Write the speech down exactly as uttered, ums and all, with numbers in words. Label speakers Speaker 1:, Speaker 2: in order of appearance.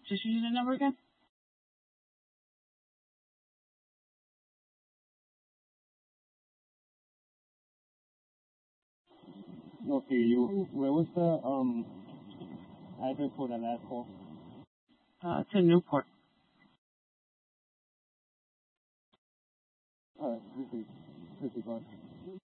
Speaker 1: Just use the number again.
Speaker 2: Okay, you, where was the um address for the last call?
Speaker 1: Uh, to Newport.
Speaker 2: Uh, this is, this is good.